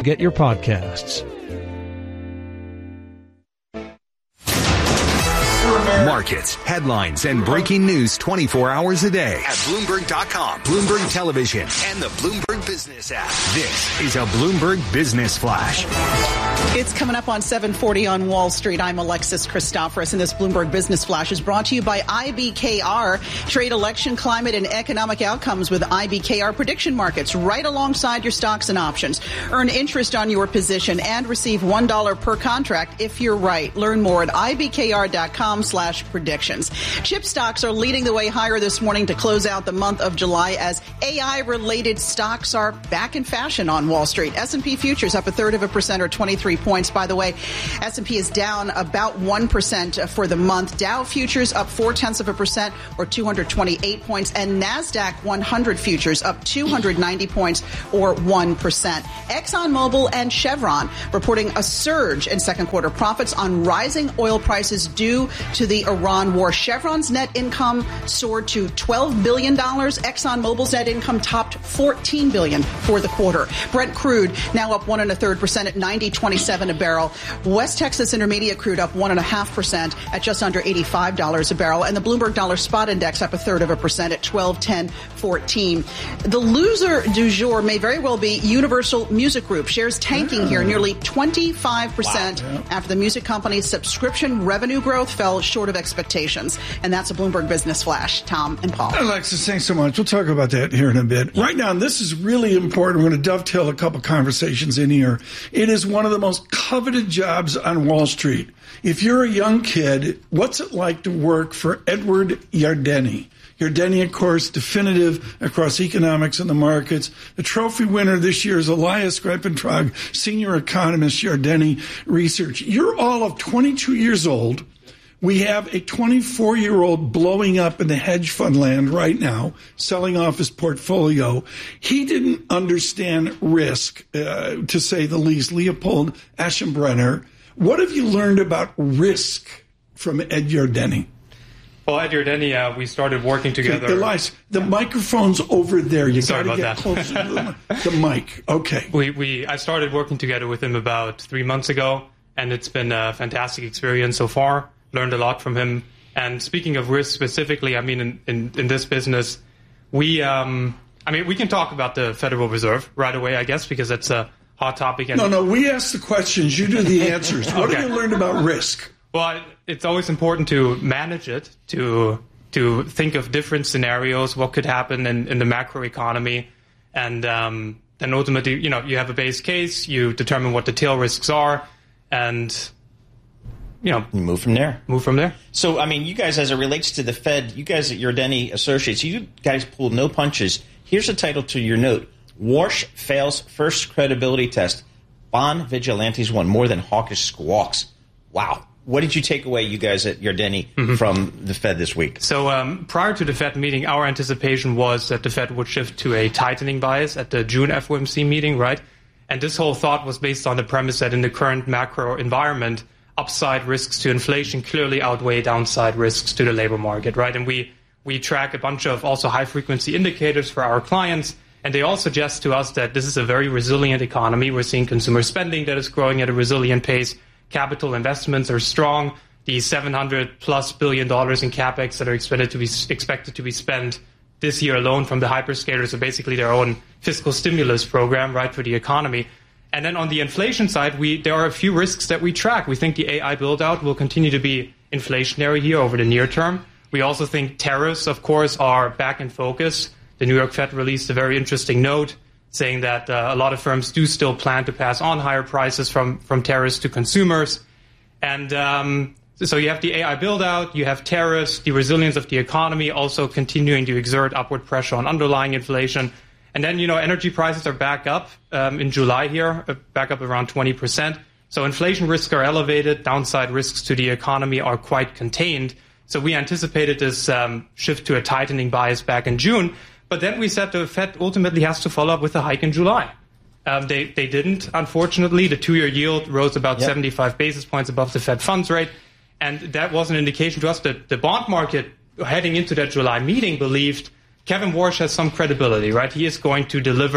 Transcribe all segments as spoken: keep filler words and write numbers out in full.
get your podcasts. Markets, headlines, and breaking news twenty-four hours a day at Bloomberg dot com, Bloomberg Television, and the Bloomberg Business app. This is a Bloomberg Business Flash. It's coming up on seven forty on Wall Street. I'm Alexis Christoforous, and this Bloomberg Business Flash is brought to you by I B K R. Trade election, climate, and economic outcomes with I B K R prediction markets right alongside your stocks and options. Earn interest on your position and receive one dollar per contract if you're right. Learn more at I B K R dot com slash predictions. Chip stocks are leading the way higher this morning to close out the month of July as A I-related stocks are back in fashion on Wall Street. S and P futures up a third of a percent or twenty-three points. By the way, S and P is down about one percent for the month. Dow futures up four-tenths of a percent or two hundred twenty-eight points. And NASDAQ one hundred futures up two hundred ninety points or one percent. ExxonMobil and Chevron reporting a surge in second quarter profits on rising oil prices due to the Iran war. Chevron's net income soared to twelve billion dollars. ExxonMobil's net income topped fourteen billion dollars for the quarter. Brent crude now up one and a third percent at ninety twenty-seven a barrel. West Texas Intermediate crude up one and a half percent at just under eighty-five dollars a barrel. And the Bloomberg Dollar Spot Index up a third of a percent at twelve ten fourteen. The loser du jour may very well be Universal Music Group. Shares tanking yeah. here nearly twenty-five percent wow, yeah. after the music company's subscription revenue growth fell short of expectations. And that's a Bloomberg Business Flash. Tom and Paul. Alexis, thanks so much. We'll talk about that here in a bit. Right now, this is really important. We're going to dovetail a couple conversations in here. It is one of the most coveted jobs on Wall Street. If you're a young kid, what's it like to work for Edward Yardeni? Yardeni, of course, definitive across economics and the markets. The trophy winner this year is Elias Grepentrag, senior economist, Yardeni Research. You're all of twenty-two years old. We have a twenty-four-year-old blowing up in the hedge fund land right now, selling off his portfolio. He didn't understand risk, uh, to say the least. Leopold Aschenbrenner. What have you learned about risk from Ed Yardeni? Well, Ed Yardeni, uh, we started working together. Okay, Elias, the yeah. microphone's over there. You got to get that. closer to the, the mic. Okay. We, we, I started working together with him about three months ago, and it's been a fantastic experience so far. Learned a lot from him. And speaking of risk specifically, I mean, in, in, in this business, we, um, I mean, we can talk about the Federal Reserve right away, I guess, because it's a hot topic. And no, no, we ask the questions. You do the answers. What okay. have you learned about risk? Well, it's always important to manage it, to to think of different scenarios, what could happen in, in the macro economy. And um, then ultimately, you know, you have a base case, you determine what the tail risks are, and you know, you move from there. Move from there. So, I mean, you guys, as it relates to the Fed, you guys at Yardeni Associates, you guys pulled no punches. Here's a title to your note. Warsh fails first credibility test. Bond vigilantes won more than hawkish squawks. Wow. What did you take away, you guys at Yardeni, mm-hmm. from the Fed this week? So um, prior to the Fed meeting, our anticipation was that the Fed would shift to a tightening bias at the June F O M C meeting, right? And this whole thought was based on the premise that in the current macro environment, upside risks to inflation clearly outweigh downside risks to the labor market, right? And we, we track a bunch of also high-frequency indicators for our clients, and they all suggest to us that this is a very resilient economy. We're seeing consumer spending that is growing at a resilient pace. Capital investments are strong. The seven hundred plus billion dollars in capex that are expected to be expected to be spent this year alone from the hyperscalers are basically their own fiscal stimulus program, right, for the economy. And then on the inflation side, we there are a few risks that we track. We think the A I build-out will continue to be inflationary here over the near term. We also think tariffs, of course, are back in focus. The New York Fed released a very interesting note saying that uh, a lot of firms do still plan to pass on higher prices from, from tariffs to consumers. And um, so you have the A I build-out, you have tariffs, the resilience of the economy also continuing to exert upward pressure on underlying inflation. And then, you know, energy prices are back up um, in July here, uh, back up around twenty percent. So inflation risks are elevated, downside risks to the economy are quite contained. So we anticipated this um, shift to a tightening bias back in June. But then we said the Fed ultimately has to follow up with a hike in July. Um, they, they didn't, unfortunately. The two-year yield rose about yep. seventy-five basis points above the Fed funds rate. And that was an indication to us that the bond market, heading into that July meeting, believed Kevin Warsh has some credibility, right? He is going to deliver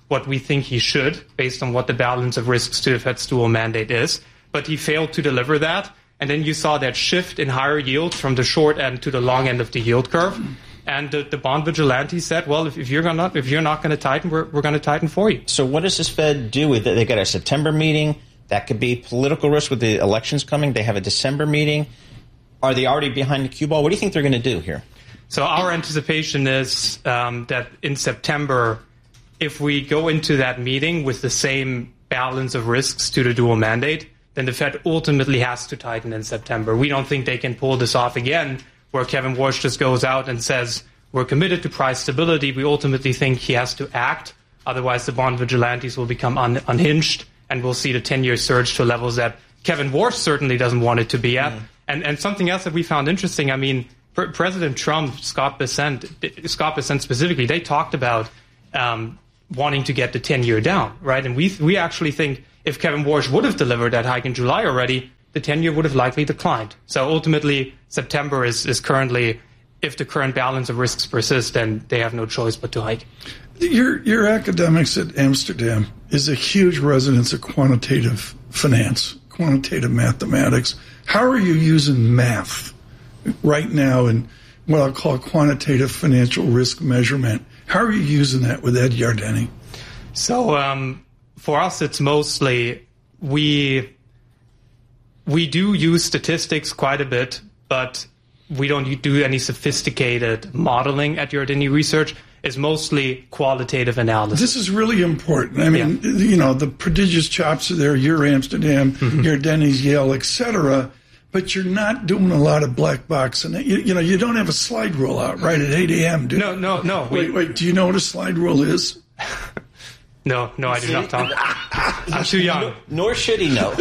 what we think he should, based on what the balance of risks to the Fed's dual mandate is. But he failed to deliver that. And then you saw that shift in higher yields from the short end to the long end of the yield curve. And the, the bond vigilante said, well, if, if you're gonna, if you're not going to tighten, we're, we're going to tighten for you. So what does this Fed do with it? They got a September meeting. That could be political risk with the elections coming. They have a December meeting. Are they already behind the cue ball? What do you think they're going to do here? So our anticipation is um, that in September, if we go into that meeting with the same balance of risks to the dual mandate, then the Fed ultimately has to tighten in September. We don't think they can pull this off again, where Kevin Warsh just goes out and says, we're committed to price stability. We ultimately think he has to act. Otherwise, the bond vigilantes will become un- unhinged, and we'll see the ten-year surge to levels that Kevin Warsh certainly doesn't want it to be at. Mm. And, and something else that we found interesting, I mean, Pre- President Trump, Scott Bessent, Scott Bessent specifically, they talked about um, wanting to get the ten-year down, right? And we we actually think if Kevin Warsh would have delivered that hike in July already, the ten-year would have likely declined. So ultimately, September is, is currently, if the current balance of risks persists, then they have no choice but to hike. Your, your academics at Amsterdam is a huge residence of quantitative finance, quantitative mathematics. How are you using math right now in what I'll call quantitative financial risk measurement? How are you using that with Ed Yardeni? So um, for us, it's mostly we we do use statistics quite a bit, but we don't do any sophisticated modeling at Yardeni Research. It's mostly qualitative analysis. This is really important. I mean, yeah. you know, the prodigious chops are there. You're Amsterdam, mm-hmm. Yardeni's Yale, et cetera. But you're not doing a lot of black box. And you, you know, you don't have a slide rule out right at eight a.m., do you? No, no, no. Wait, wait. Do you know what a slide rule is? No, no, I do not, Tom. I'm too young. No, nor should he know.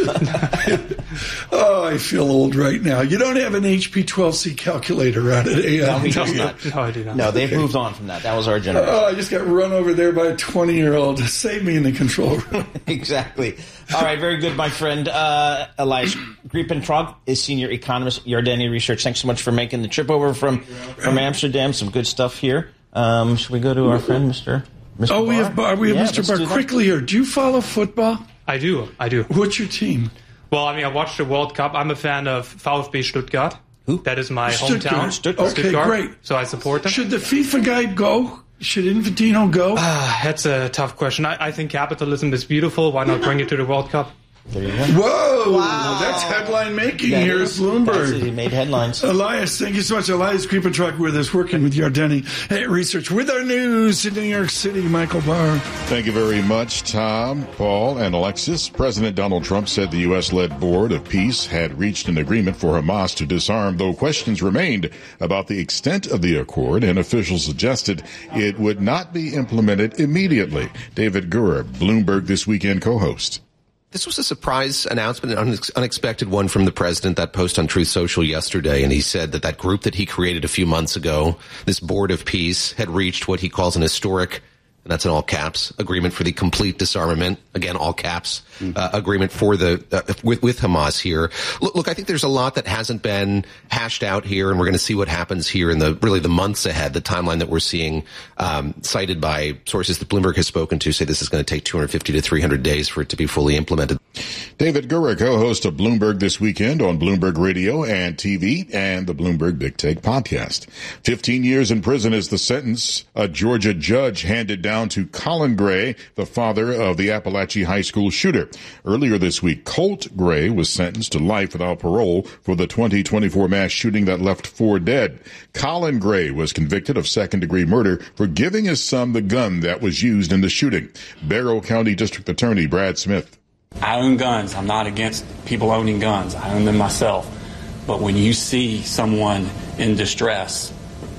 Oh, I feel old right now. You don't have an H P twelve C calculator out at A M. No, he does not. No, I do not. No, they've moved on from that. That was our generation. Oh, I just got run over there by a twenty-year-old. Save me in the control room. Exactly. All right, very good, my friend. Uh, Elias Griepentrog is senior economist at Yardeni Research. Thanks so much for making the trip over from, from Amsterdam. Some good stuff here. Um, should we go to our friend, Mister Mister Oh, Barr? we have Barr. We have yeah, Mister Barr. Quickly here. Do you follow football? I do. I do. What's your team? Well, I mean, I watched the World Cup. I'm a fan of VfB Stuttgart. Who? That is my Stuttgart. hometown. Stuttgart. Okay, Stuttgart. great. So I support them. Should the FIFA guy go? Should Infantino go? Uh, that's a tough question. I, I think capitalism is beautiful. Why not bring it to the World Cup? There you go. Whoa! Wow. That's headline making That here is, at Bloomberg. He made headlines. Elias, thank you so much. Elias Griepentrog with us, working with Yardeni Research. With our news in New York City, Michael Barr. Thank you very much, Tom, Paul, and Alexis. President Donald Trump said the U S-led Board of Peace had reached an agreement for Hamas to disarm, though questions remained about the extent of the accord, and officials suggested it would not be implemented immediately. David Gura, Bloomberg This Weekend co-host. This was a surprise announcement, an unexpected one from the president. That post on Truth Social yesterday, and he said that that group that he created a few months ago, this Board of Peace, had reached what he calls an historic, and that's in all caps, agreement for the complete disarmament, again, all caps, mm-hmm. uh, agreement for the, uh, with, with Hamas here. Look, look, I think there's a lot that hasn't been hashed out here, and we're going to see what happens here in the, really the months ahead. The timeline that we're seeing, um, cited by sources that Bloomberg has spoken to say this is going to take two hundred fifty to three hundred days for it to be fully implemented. David Gura, co-host of Bloomberg This Weekend on Bloomberg Radio and T V and the Bloomberg Big Take podcast. fifteen years in prison is the sentence a Georgia judge handed down to Colin Gray, the father of the Appalachia High School shooter. Earlier this week, Colt Gray was sentenced to life without parole for the twenty twenty-four mass shooting that left four dead. Colin Gray was convicted of second-degree murder for giving his son the gun that was used in the shooting. Barrow County District Attorney Brad Smith. I own guns. I'm not against people owning guns. I own them myself. But when you see someone in distress,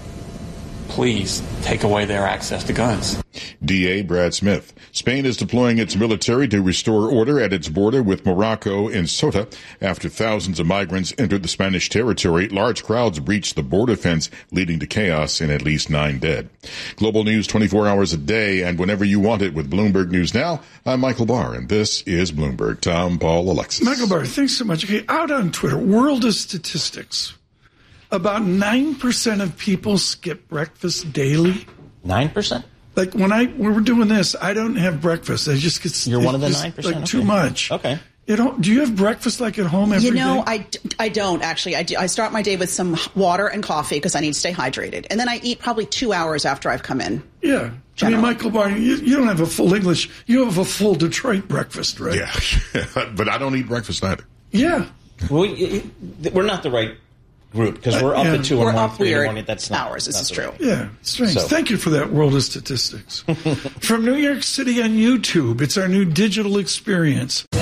please take away their access to guns. D A Brad Smith. Spain is deploying its military to restore order at its border with Morocco in Ceuta. After thousands of migrants entered the Spanish territory, large crowds breached the border fence, leading to chaos and at least nine dead. Global news twenty-four hours a day and whenever you want it with Bloomberg News Now. I'm Michael Barr, and this is Bloomberg. Tom, Paul, Alexis. Michael Barr, thanks so much. Okay, out on Twitter, World of Statistics. About nine percent of people skip breakfast daily. nine percent? Like when I when we're doing this, I don't have breakfast. I just get You're one of the just, nine percent. like okay. too much. Okay. You don't, do you have breakfast like at home every day? You know, I, I don't actually. I, do, I start my day with some water and coffee because I need to stay hydrated. And then I eat probably two hours after I've come in. Yeah. Generally. I mean, Michael Barney, you, you don't have a full English. You have a full Detroit breakfast, right? Yeah. But I don't eat breakfast either. Yeah. Well, we're not the right group because we're up Uh, yeah. at two We're or more, up three in the weird morning. That's not, hours. This not is the true. right. Yeah, strange. So- Thank you for that world of statistics. From New York City on YouTube, it's our new digital experience.